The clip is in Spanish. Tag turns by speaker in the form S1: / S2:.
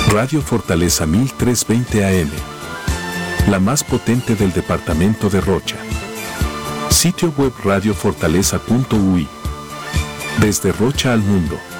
S1: Radio Fortaleza 1320 AM. La más potente del departamento de Rocha. Sitio web radiofortaleza.ui. Desde Rocha al mundo.